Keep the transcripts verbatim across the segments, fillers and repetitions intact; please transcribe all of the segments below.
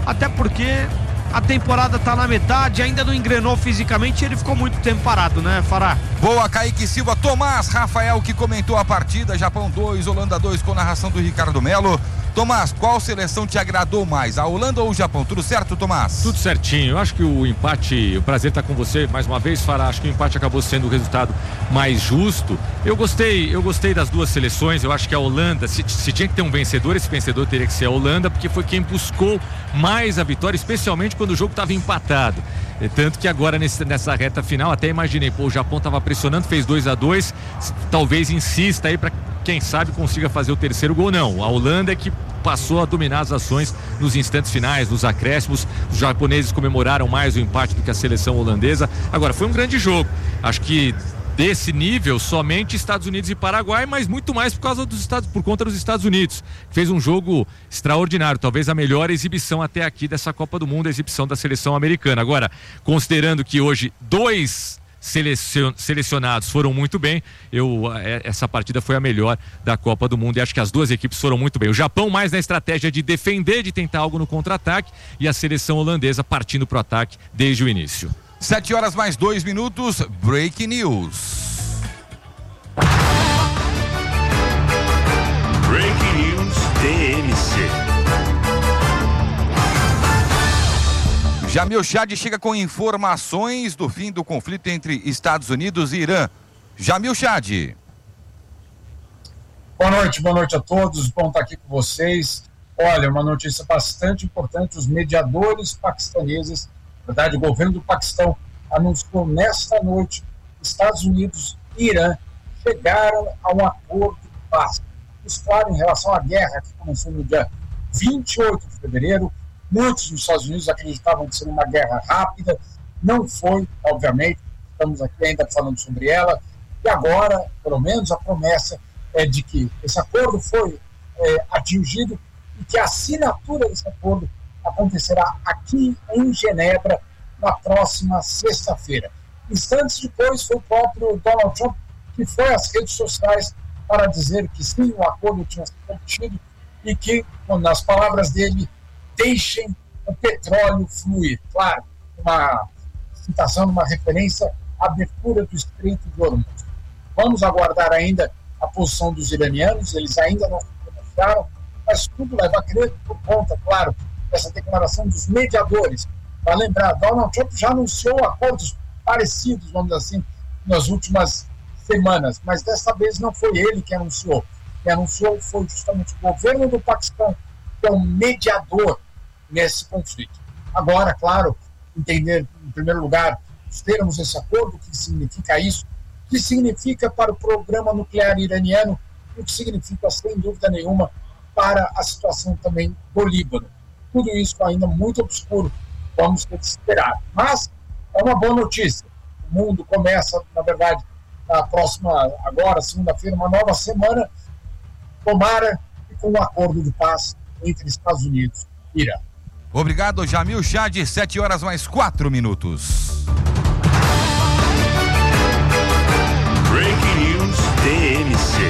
até porque a temporada tá na metade, ainda não engrenou fisicamente e ele ficou muito tempo parado, né, Fará? Boa, Kaique Silva. Tomás Rafael que comentou a partida, Japão dois, Holanda dois, com narração do Ricardo Melo. Tomás, qual seleção te agradou mais, a Holanda ou o Japão? Tudo certo, Tomás? Tudo certinho, eu acho que o empate, o prazer estar com você mais uma vez, Fará, acho que o empate acabou sendo o resultado mais justo. Eu gostei, eu gostei das duas seleções, eu acho que a Holanda, se, se tinha que ter um vencedor, esse vencedor teria que ser a Holanda, porque foi quem buscou mais a vitória, especialmente quando o jogo estava empatado. Tanto que agora nesse, nessa reta final, até imaginei, pô, o Japão estava pressionando, fez dois a dois, talvez insista aí para quem sabe consiga fazer o terceiro gol. Não, a Holanda é que passou a dominar as ações nos instantes finais, nos acréscimos. Os japoneses comemoraram mais o empate do que a seleção holandesa. Agora, foi um grande jogo, acho que desse nível somente Estados Unidos e Paraguai, mas muito mais por causa dos Estados, por conta dos Estados Unidos. Fez um jogo extraordinário, talvez a melhor exibição até aqui dessa Copa do Mundo, a exibição da seleção americana. Agora, considerando que hoje dois selecionados foram muito bem, eu, essa partida foi a melhor da Copa do Mundo e acho que as duas equipes foram muito bem. O Japão mais na estratégia de defender, de tentar algo no contra-ataque, e a seleção holandesa partindo para o ataque desde o início. Sete horas mais dois minutos, Break News. Break News T M C. Jamil Chad chega com informações do fim do conflito entre Estados Unidos e Irã. Jamil Chad. Boa noite, boa noite a todos, bom estar aqui com vocês. Olha, uma notícia bastante importante, os mediadores paquistaneses, na verdade o governo do Paquistão anunciou nesta noite que Estados Unidos e Irã chegaram a um acordo de paz. Isso, claro, em relação à guerra que começou no dia vinte e oito de fevereiro, muitos dos Estados Unidos acreditavam que seria uma guerra rápida, não foi, obviamente, estamos aqui ainda falando sobre ela, e agora, pelo menos, a promessa é de que esse acordo foi é, atingido e que a assinatura desse acordo acontecerá aqui em Genebra na próxima sexta-feira. Instantes depois, foi o próprio Donald Trump que foi às redes sociais para dizer que sim, o acordo tinha sido obtido e que, nas palavras dele, deixem o petróleo fluir. Claro, uma citação, uma referência à abertura do Estreito de Hormuz. Vamos aguardar ainda a posição dos iranianos, eles ainda não se pronunciaram, mas tudo leva a crer por conta, claro, dessa declaração dos mediadores. Para lembrar, Donald Trump já anunciou acordos parecidos, vamos dizer assim, nas últimas semanas, mas dessa vez não foi ele que anunciou. Quem anunciou foi justamente o governo do Paquistão, que é um mediador nesse conflito. Agora, claro, entender, em primeiro lugar, os termos desse acordo, o que significa isso, o que significa para o programa nuclear iraniano e o que significa, sem dúvida nenhuma, para a situação também do Líbano. Tudo isso ainda muito obscuro, vamos ter que esperar. Mas é uma boa notícia. O mundo começa, na verdade, na próxima, agora, segunda-feira, uma nova semana, tomara e com um acordo de paz entre Estados Unidos e Irã. Obrigado, Jamil Chad, sete horas mais quatro minutos. Break News T M C.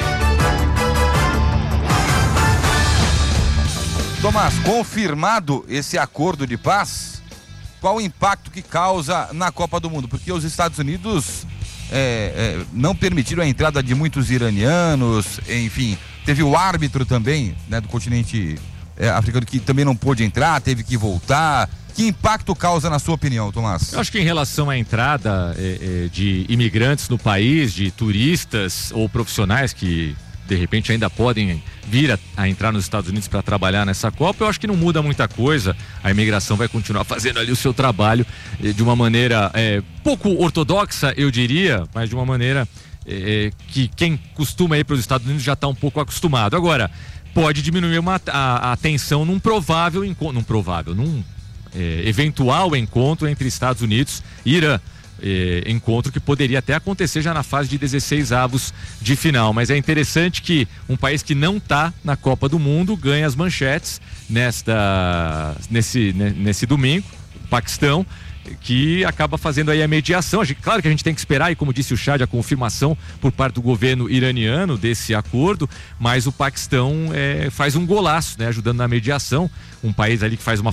Tomás, confirmado esse acordo de paz, qual o impacto que causa na Copa do Mundo? Porque os Estados Unidos é, é, não permitiram a entrada de muitos iranianos, enfim, teve o árbitro também, né, do continente é, africano que também não pôde entrar, teve que voltar. Que impacto causa, na sua opinião, Tomás? Eu acho que em relação à entrada é, é, de imigrantes no país, de turistas ou profissionais que de repente ainda podem vir a, a entrar nos Estados Unidos para trabalhar nessa Copa, eu acho que não muda muita coisa. A imigração vai continuar fazendo ali o seu trabalho eh, de uma maneira eh, pouco ortodoxa, eu diria, mas de uma maneira eh, que quem costuma ir para os Estados Unidos já está um pouco acostumado. Agora, pode diminuir uma, a, a tensão num provável encontro, num provável, num eh, eventual encontro entre Estados Unidos e Irã. Eh, encontro que poderia até acontecer já na fase de dezesseis avos de final, mas é interessante que um país que não está na Copa do Mundo ganha as manchetes nesta, nesse, nesse domingo, o Paquistão, que acaba fazendo aí a mediação. A gente, claro que a gente tem que esperar, e como disse o Chad, a confirmação por parte do governo iraniano desse acordo, mas o Paquistão é, faz um golaço, né, ajudando na mediação, um país ali que faz uma